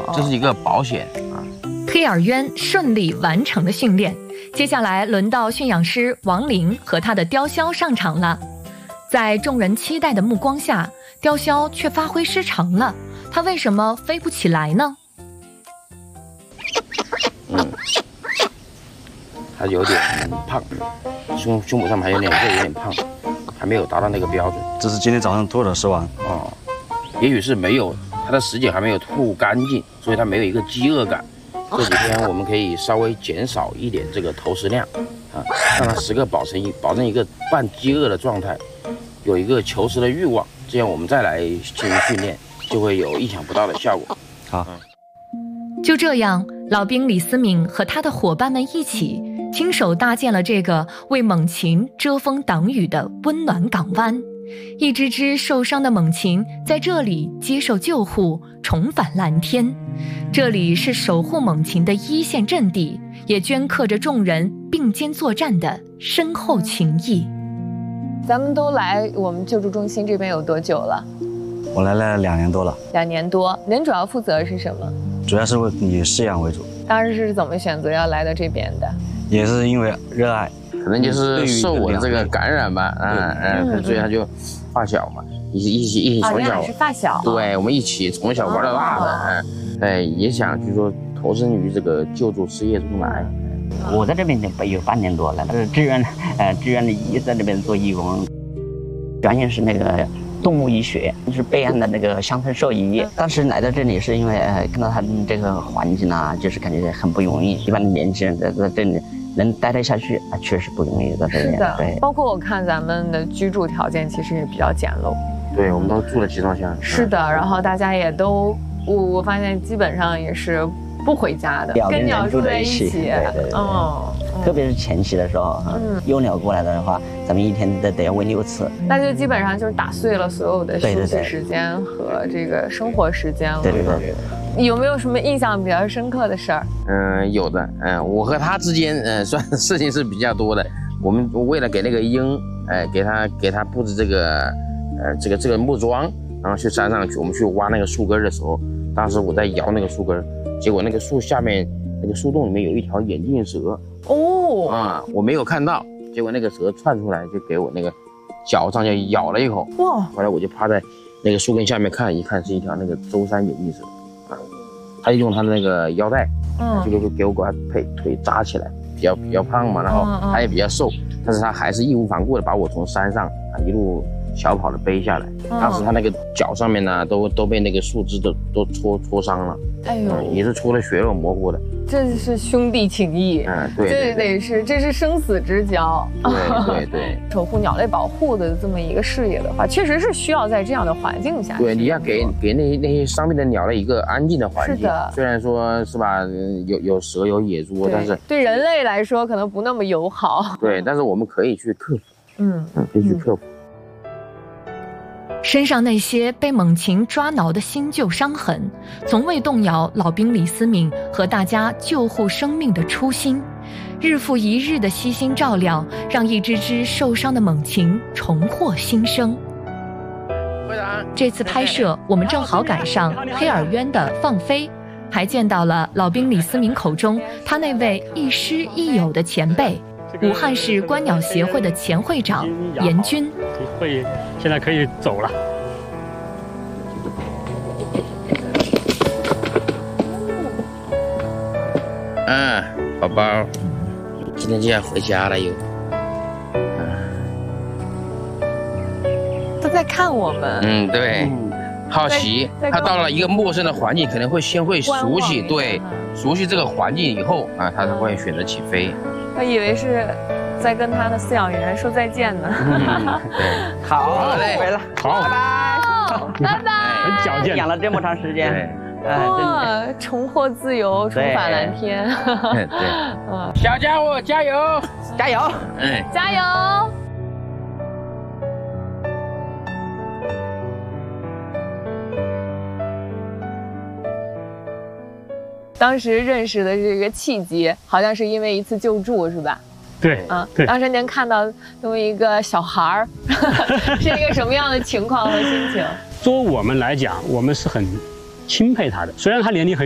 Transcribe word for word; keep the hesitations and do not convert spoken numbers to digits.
这是一个保险啊。 黑耳鸢顺利完成了训练，接下来轮到驯养师王林和他的雕鸮上场了。在众人期待的目光下，雕鸮却发挥失常了。它为什么飞不起来呢？ 嗯，它有点胖，胸胸部上面还有两个有点胖，还没有达到那个标准。 这是今天早上吐的食完哦，也许是没有它的食碱还没有吐干净，所以它没有一个饥饿感。这几天我们可以稍微减少一点这个投食量，啊，让它时刻保持一保证一个半饥饿的状态，有一个求食的欲望，这样我们再来进行训练，就会有意想不到的效果。 好， 就这样，老兵李思敏和他的伙伴们一起亲手搭建了这个为猛禽遮风挡雨的温暖港湾。一只只受伤的猛禽在这里接受救护，重返蓝天。这里是守护猛禽的一线阵地，也镌刻着众人并肩作战的深厚情谊。 咱们都来我们救助中心这边有多久了？ 我来了两年多了。 两年多。您主要负责是什么？ 主要是以饲养为主。 当时是怎么选择要来到这边的？ 也是因为热爱。 可能就是受我的这个感染吧，嗯嗯，所以他就发小嘛，一起一起一起从小是发小， 对，我们一起从小玩到大的，嗯，对，也想就是说投身于这个救助事业中来。 我在这边有半年多了，是志愿，呃，志愿的一在那边做义工，专业是那个动物医学，是备案的那个乡村兽医。当时来到这里是因为呃看到他们这个环境啊，就是感觉很不容易，一般的年轻人在在这里能待得下去啊，确实不容易在这里。 是的， 对， 包括我看咱们的居住条件其实也比较简陋。 对，我们都住了集装箱。 是的，然后大家也都，我我发现基本上也是不回家的，跟鸟住在一起。对对对。哦。特别是前期的时候，嗯，幼鸟过来的话，咱们一天得得要喂六次。 那就基本上就是打碎了所有的休息时间和这个生活时间了。 对对对。 有没有什么印象比较深刻的事儿？ 嗯，有的。嗯，我和他之间，嗯，算事情是比较多的。我们为了给那个鹰，呃，给他给他布置这个，呃，这个这个木桩，然后去山上去，我们去挖那个树根的时候，当时我在摇那个树根，结果那个树下面那个树洞里面有一条眼镜蛇。哦。啊，我没有看到，结果那个蛇窜出来就给我那个脚上就咬了一口。哇！后来我就趴在那个树根下面看，一看是一条那个舟山眼镜蛇。他就用他的那个腰带，嗯，就给给我把腿腿扎起来，比较比较胖嘛，然后他也比较瘦，但是他还是义无反顾的把我从山上啊一路小跑的背下来。当时他那个脚上面呢，都都被那个树枝都都戳戳伤了，哎呦，嗯、也是戳的血肉模糊的。 这是兄弟情谊，嗯，对，这得是这是生死之交。 对对对， 守护鸟类保护的这么一个事业的话，确实是需要在这样的环境下。 对，你要给给那那些伤病的鸟类一个安静的环境。 是的， 虽然说是吧，有有蛇有野猪，但是对人类来说可能不那么友好。 对，但是我们可以去克服。嗯嗯，可以去克服。 身上那些被猛禽抓挠的新旧伤痕，从未动摇老兵李思敏和大家救护生命的初心。日复一日的悉心照料，让一只只受伤的猛禽重获新生。这次拍摄，我们正好赶上黑耳鸢的放飞，还见到了老兵李思敏口中他那位亦师亦友的前辈。武汉市观鸟协会的前会长严军， 会现在可以走了。 嗯，宝宝，今天就要回家了又。 都在看我们。 嗯，对，好奇。他到了一个陌生的环境，可能会先会熟悉，对，熟悉这个环境以后啊，他才会选择起飞。 我以为是在跟他的饲养员说再见呢。 嗯、对， 好嘞， 回了， 好， 拜拜， 拜拜。 很矫健， 养了这么长时间， 哇，重获自由，重返蓝天。 对对，嗯，小家伙加油， 加油， 嗯，加油。当时认识的这个契机，好像是因为一次救助，是吧？ 对， 啊，对。当时您看到那么一个小孩儿，是一个什么样的情况和心情？ 作为我们来讲，我们是很钦佩他的，虽然他年龄很